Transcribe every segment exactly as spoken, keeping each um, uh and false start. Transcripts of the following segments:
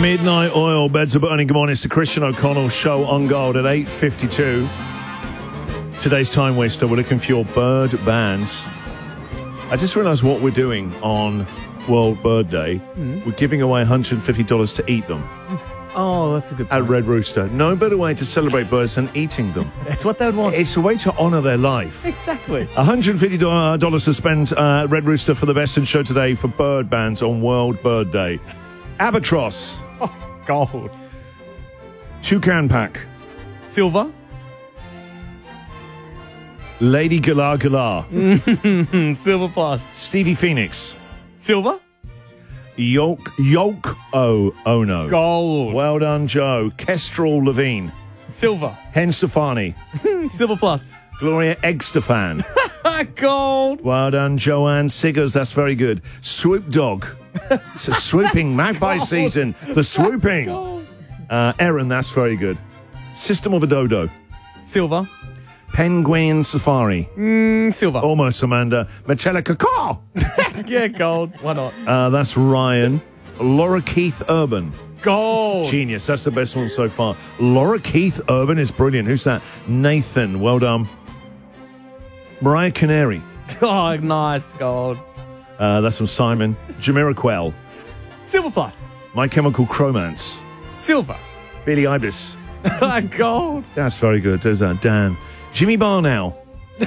Midnight Oil, Beds are burning. Good morning, it's the Christian O'Connell Show on Gold at eight fifty-two. Today's Time Waster, we're looking for your bird bands. I just realised what we're doing on World Bird Day. Mm. We're giving away one hundred fifty dollars to eat them. Oh, that's a good point. At Red Rooster. No better way to celebrate birds than eating them. That's what they would want. It's a way to honour their life. Exactly. one hundred fifty dollars to spend uh, at Red Rooster for the best in show today for bird bands on World Bird Day. Albatross. Oh, gold. Toucan Pack. Silver. Lady Galar Galar. Silver plus. Stevie Phoenix. Silver. Yolk, Yolk O Ono. Gold. Well done, Joe. Kestrel Levine. Silver. Hen Stefani. Silver plus. Gloria Eggstefan. Gold. Well done, Joanne Siggers. That's very good. Swoop Dog. It's a swooping magpie Gold. season. The swooping. Gold. Uh, Erin, that's very good. System of a Dodo. Silver. Penguin Safari. Mm, silver. Almost, Amanda. Metallica Car. Yeah, gold. Why not? Uh, that's Ryan. Laura Keith Urban. Gold. Genius. That's the best one so far. Laura Keith Urban is brilliant. Who's that? Nathan. Well done. Mariah Canary. Oh, nice. Gold. Uh, that's from Simon. Jamiroquai. Silver plus. My Chemical Romance. Silver. Billy Ibis. Gold. That's very good. There's that. Dan. Jimmy Barnow.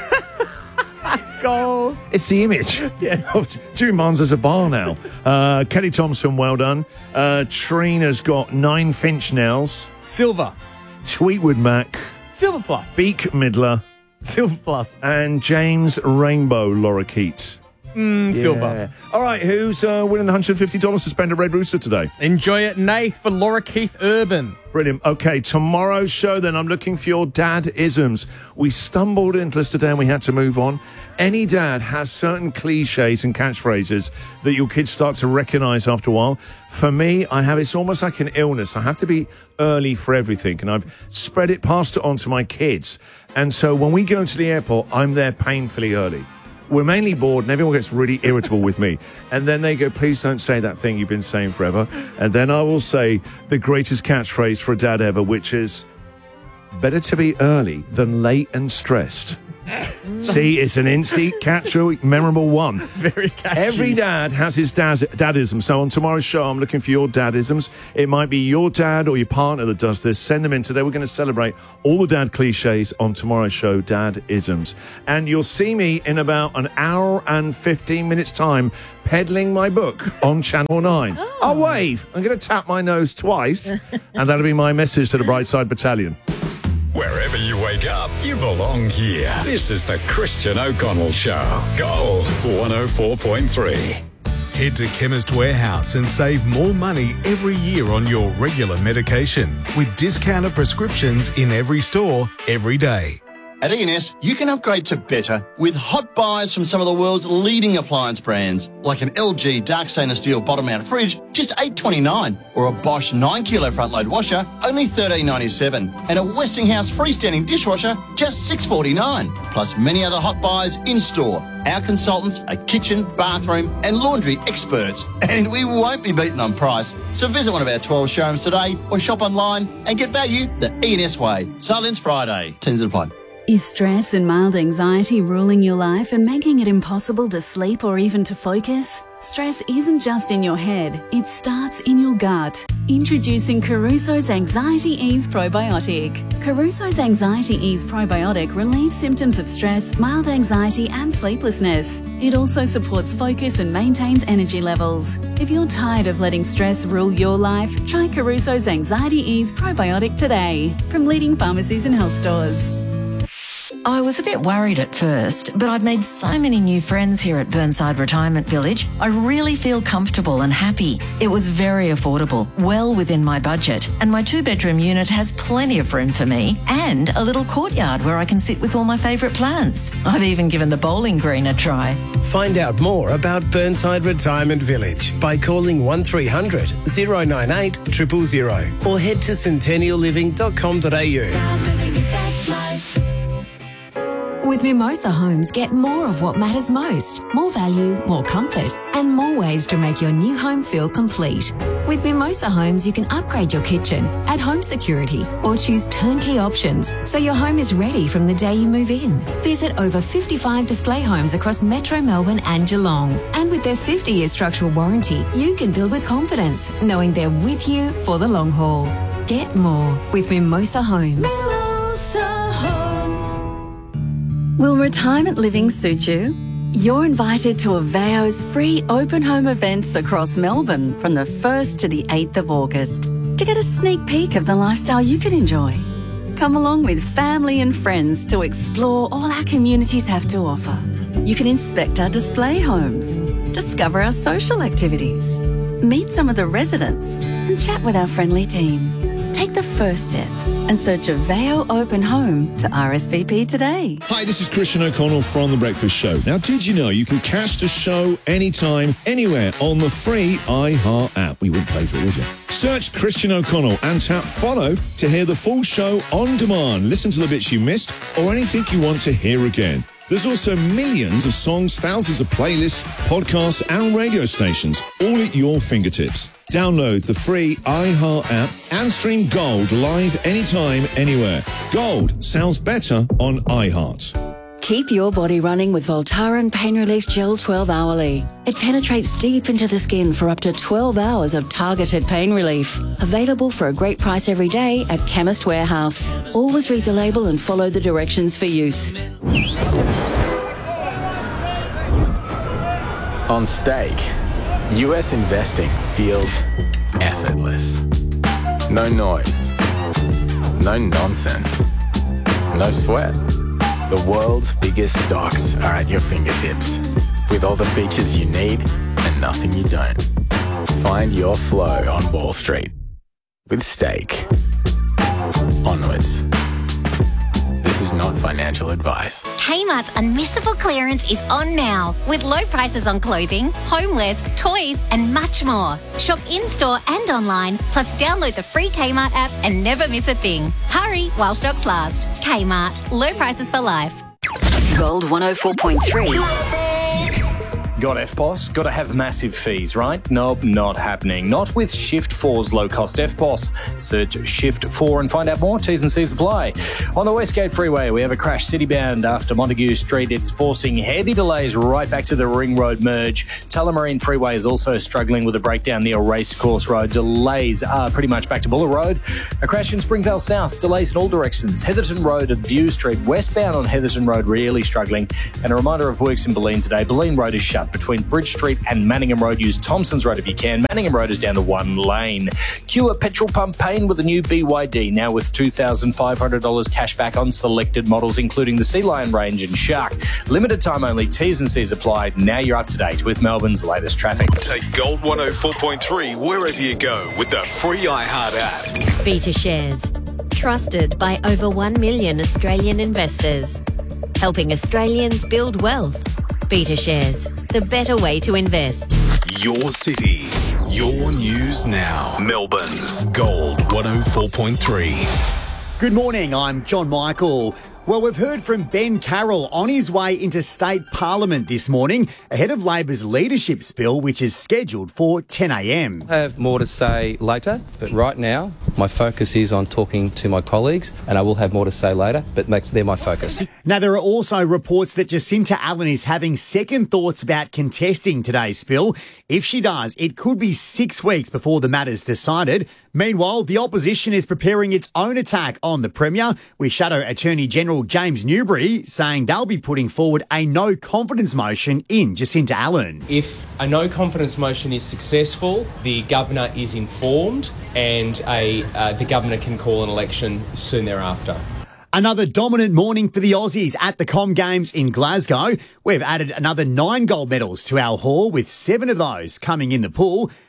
Gold. It's the image. Yes. Of Jimmy Barnes as a bar now. Uh, Kelly Thompson, well done. Uh, Trina's got nine Finch nails. Silver. Tweetwood Mac. Silver plus. Beak Midler. Silver plus. And James Rainbow Lorikeet. Mm, Yeah. Silver. All right, who's uh, winning one hundred fifty dollars to spend at Red Rooster today? Enjoy it, Nath, for Laura Keith Urban. Brilliant. Okay, tomorrow's show then, I'm looking for your dad-isms. We stumbled into this today and we had to move on. Any dad has certain cliches and catchphrases that your kids start to recognise after a while. For me, I have, it's almost like an illness. I have to be early for everything, and I've spread it, passed it on to my kids. And so when we go to the airport, I'm there painfully early. We're mainly bored and everyone gets really irritable with me. And then they go, please don't say that thing you've been saying forever. And then I will say the greatest catchphrase for a dad ever, which is, better to be early than late and stressed. See, it's an instant catchy, memorable one. Very catchy. Every dad has his dad- dadism. So on tomorrow's show, I'm looking for your dadisms. It might be your dad or your partner that does this. Send them in today. We're going to celebrate all the dad cliches on tomorrow's show, dadisms. And you'll see me in about an hour and fifteen minutes time peddling my book on Channel nine. Oh. I'll wave. I'm going to tap my nose twice, and that'll be my message to the Brightside Battalion. Wherever you wake up, you belong here. This is the Christian O'Connell Show. Gold one oh four point three. Head to Chemist Warehouse and save more money every year on your regular medication with discounted prescriptions in every store, every day. At E N S, you can upgrade to better with hot buys from some of the world's leading appliance brands, like an L G dark stainless steel bottom-mounted fridge, just eight twenty-nine, or a Bosch nine kilo front-load washer, only thirteen ninety-seven, and a Westinghouse freestanding dishwasher, just six forty-nine. Plus many other hot buys in-store. Our consultants are kitchen, bathroom and laundry experts, and we won't be beaten on price. So visit one of our twelve showrooms today or shop online and get value the E N S way. Silence Friday. Tens apply. Is stress and mild anxiety ruling your life and making it impossible to sleep or even to focus? Stress isn't just in your head, it starts in your gut. Introducing Caruso's Anxiety Ease Probiotic. Caruso's Anxiety Ease Probiotic relieves symptoms of stress, mild anxiety and sleeplessness. It also supports focus and maintains energy levels. If you're tired of letting stress rule your life, try Caruso's Anxiety Ease Probiotic today from leading pharmacies and health stores. I was a bit worried at first, but I've made so many new friends here at Burnside Retirement Village. I really feel comfortable and happy. It was very affordable, well within my budget, and my two-bedroom unit has plenty of room for me and a little courtyard where I can sit with all my favourite plants. I've even given the bowling green a try. Find out more about Burnside Retirement Village by calling one three hundred, oh nine eight, zero zero zero or head to centennial living dot com dot a u. With Mimosa Homes, get more of what matters most. More value, more comfort and more ways to make your new home feel complete. With Mimosa Homes, you can upgrade your kitchen, add home security, or choose turnkey options so your home is ready from the day you move in. Visit over fifty-five display homes across Metro Melbourne and Geelong. And with their fifty-year structural warranty, you can build with confidence, knowing they're with you for the long haul. Get more with Mimosa Homes. Mimosa Homes. Will retirement living suit you? You're invited to Aveo's free open home events across Melbourne from the first to the eighth of August to get a sneak peek of the lifestyle you could enjoy. Come along with family and friends to explore all our communities have to offer. You can inspect our display homes, discover our social activities, meet some of the residents and chat with our friendly team. Take the first step and search Aveo Open Home to R S V P today. Hi, this is Christian O'Connell from The Breakfast Show. Now, did you know you can catch the show anytime, anywhere on the free iHeart app? We wouldn't pay for it, would you? Search Christian O'Connell and tap follow to hear the full show on demand. Listen to the bits you missed or anything you want to hear again. There's also millions of songs, thousands of playlists, podcasts and radio stations, all at your fingertips. Download the free iHeart app and stream Gold live anytime, anywhere. Gold sounds better on iHeart. Keep your body running with Voltaren Pain Relief Gel twelve hourly. It penetrates deep into the skin for up to twelve hours of targeted pain relief. Available for a great price every day at Chemist Warehouse. Always read the label and follow the directions for use. On Stake, U S investing feels effortless. No noise, no nonsense, no sweat. The world's biggest stocks are at your fingertips, with all the features you need and nothing you don't. Find your flow on Wall Street with Stake. Onwards. This is not financial advice. Kmart's unmissable clearance is on now, with low prices on clothing, homewares, toys and much more. Shop in-store and online, plus download the free Kmart app and never miss a thing. Hurry while stocks last. Kmart, low prices for life. Gold one oh four point three. Got F P O S? Got to have massive fees, right? Nope, not happening. Not with Shift four's low-cost F P O S. Search Shift four and find out more. T's and C's apply. On the Westgate Freeway, we have a crash city-bound after Montague Street. It's forcing heavy delays right back to the Ring Road merge. Tullamarine Freeway is also struggling with a breakdown near Racecourse Road. Delays are pretty much back to Buller Road. A crash in Springvale South. Delays in all directions. Heatherton Road at View Street. Westbound on Heatherton Road really struggling. And a reminder of works in Bulleen today. Bulleen Road is shut between Bridge Street and Manningham Road. Use Thompson's Road if you can. Manningham Road is down to one lane. Cure petrol pump pain with a new B Y D, now with two thousand five hundred dollars cash back on selected models, including the Sea Lion range and Shark. Limited time only. T's and C's applied. Now you're up to date with Melbourne's latest traffic. Take Gold one oh four point three wherever you go with the free iHeart app. Beta Shares. Trusted by over one million Australian investors. Helping Australians build wealth. Beta Shares, the better way to invest. Your city, your news now. Melbourne's Gold one oh four point three. Good morning, I'm John Michael. Well, we've heard from Ben Carroll on his way into state parliament this morning ahead of Labor's leadership spill, which is scheduled for ten a m. I have more to say later, but right now my focus is on talking to my colleagues, and I will have more to say later, but they're my focus. Now, there are also reports that Jacinta Allen is having second thoughts about contesting today's spill. If she does, it could be six weeks before the matter's decided. Meanwhile, the opposition is preparing its own attack on the Premier, with Shadow Attorney General James Newbury saying they'll be putting forward a no-confidence motion in Jacinta Allen. If a no-confidence motion is successful, the Governor is informed and a uh, the Governor can call an election soon thereafter. Another dominant morning for the Aussies at the Com Games in Glasgow. We've added another nine gold medals to our haul, with seven of those coming in the pool.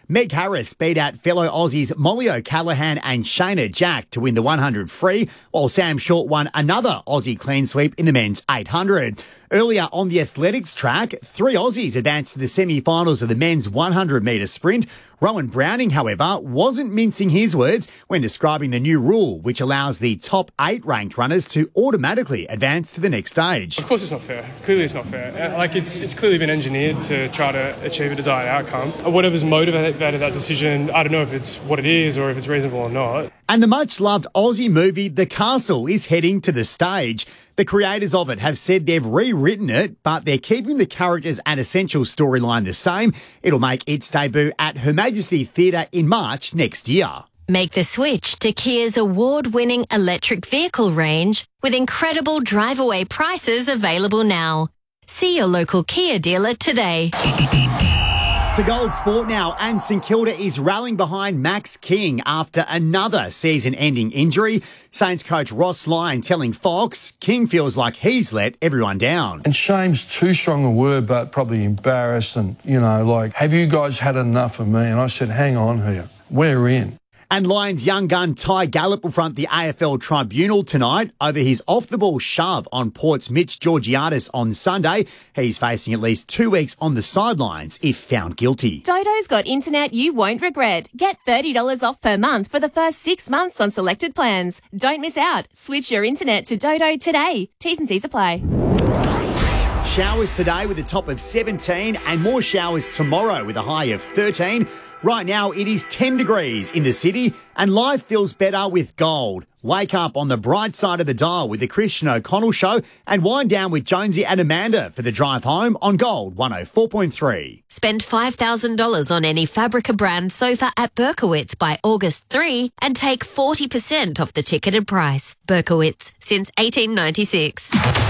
Meg Harris beat out fellow Aussies Molly O'Callaghan and Shayna Jack to win the one hundred free, while Sam Short won another Aussie clean sweep in the men's eight hundred. Earlier on the athletics track, three Aussies advanced to the semi-finals of the men's one hundred metre sprint. Rowan Browning, however, wasn't mincing his words when describing the new rule, which allows the top eight ranked runners to automatically advance to the next stage. Of course it's not fair. Clearly it's not fair. Like, it's it's clearly been engineered to try to achieve a desired outcome. Whatever's motivated that decision, I don't know if it's what it is or if it's reasonable or not. And the much-loved Aussie movie The Castle is heading to the stage. The creators of it have said they've rewritten it, but they're keeping the characters and essential storyline the same. It'll make its debut at Her Majesty Theatre in March next year. Make the switch to Kia's award-winning electric vehicle range with incredible drive-away prices available now. See your local Kia dealer today. To Gold Sport now, and St Kilda is rallying behind Max King after another season-ending injury. Saints coach Ross Lyon telling Fox King feels like he's let everyone down. And shame's too strong a word, but probably embarrassed and, you know, like, have you guys had enough of me? And I said, hang on here, we're in. And Lions young gun Ty Gallup will front the A F L Tribunal tonight over his off-the-ball shove on Port's Mitch Georgiadis on Sunday. He's facing at least two weeks on the sidelines if found guilty. Dodo's got internet you won't regret. Get thirty dollars off per month for the first six months on selected plans. Don't miss out. Switch your internet to Dodo today. T's and C's apply. Showers today with a top of seventeen and more showers tomorrow with a high of thirteen. Right now, it is ten degrees in the city and life feels better with gold. Wake up on the bright side of the dial with the Christian O'Connell Show and wind down with Jonesy and Amanda for the drive home on Gold one oh four point three. Spend five thousand dollars on any Fabrica brand sofa at Berkowitz by August third and take forty percent off the ticketed price. Berkowitz, since eighteen ninety-six.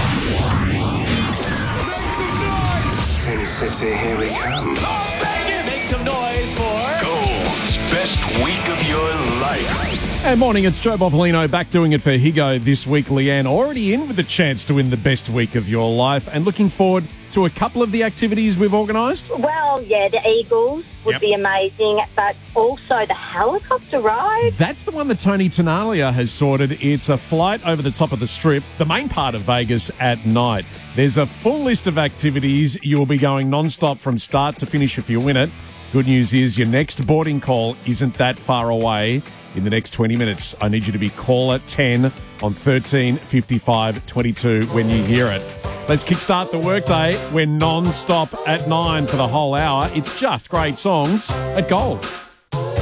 Sin City, here we come. Make some noise for Gold's best week of your life. Hey, morning, it's Joe Bovolino back doing it for Higo this week. Leanne already in with a chance to win the best week of your life and looking forward to a couple of the activities we've organised. Well, yeah, the Eagles would Yep. be amazing, but also the helicopter ride. That's the one that Tony Tenalia has sorted. It's a flight over the top of the Strip, the main part of Vegas at night. There's a full list of activities. You'll be going non-stop from start to finish if you win it. Good news is your next boarding call isn't that far away. In the next twenty minutes, I need you to be caller ten on thirteen fifty-five twenty-two when you hear it. Let's kickstart the workday. We're non-stop at nine for the whole hour. It's just great songs at Gold.